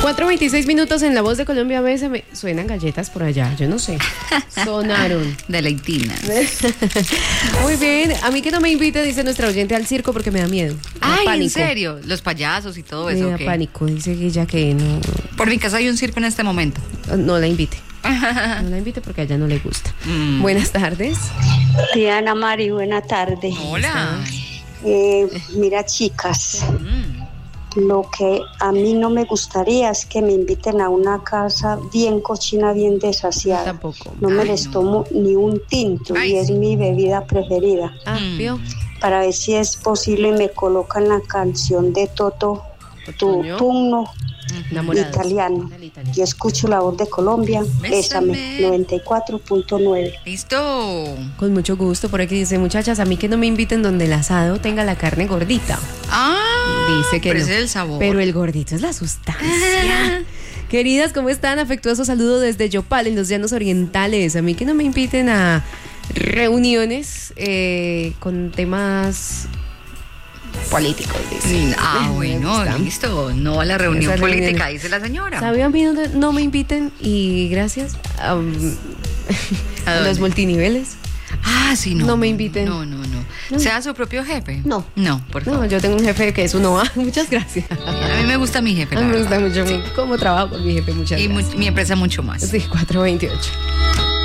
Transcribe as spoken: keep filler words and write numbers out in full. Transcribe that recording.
cuatro veintiséis minutos en La Voz de Colombia. A veces me suenan galletas por allá, yo no sé. Sonaron. Deleitinas. Muy bien, a mí que no me invite, dice nuestra oyente, al circo porque me da miedo. Me da Ay, pánico. ¿en serio? Los payasos y todo Me eso. da ¿Qué? pánico, dice ella que no, Por mi casa hay un circo en este momento. no la invite. No la invite porque a ella no le gusta. Mm. Buenas tardes. Diana Mari, buena tarde. Hola. Eh, mira, chicas, Mm. lo que a mí no me gustaría es que me inviten a una casa bien cochina, bien desasiada. Tampoco. No me Ay, les no. tomo ni un tinto Ay, y es sí. mi bebida preferida. Ah, Mm. ¿vio? Para ver si es posible me colocan la canción de Toto Otoño. Tutunno, Enamorados. italiano. Dale, italiano. Yo escucho La Voz de Colombia, Bésame. Bésame, noventa y cuatro punto nueve. Listo. Con mucho gusto. Por aquí dice, muchachas, a mí que no me inviten donde el asado tenga la carne gordita. Ah, Dice que pero no. ese es el sabor. Pero el gordito es la sustancia. Queridas, ¿cómo están? Afectuoso saludo desde Yopal, en los Llanos Orientales. A mí que no me inviten a reuniones eh, con temas políticos, dice. Mm, Ah, Me bueno, gusta. listo. No a la reunión Esas política, reuniones. dice la señora. ¿Sabe a mí dónde no me inviten? Y gracias um, ¿A a dónde? los multiniveles. Ah, sí, no. No me inviten. No, no, no. No. ¿Sea su propio jefe? No. No, por No, favor. yo tengo un jefe que es uno A. Muchas gracias. A mí me gusta mi jefe. A la mí me gusta verdad. mucho mi, cómo trabajo con mi jefe. Muchas Y mu- gracias. mi empresa mucho más. Sí, cuatro veintiocho.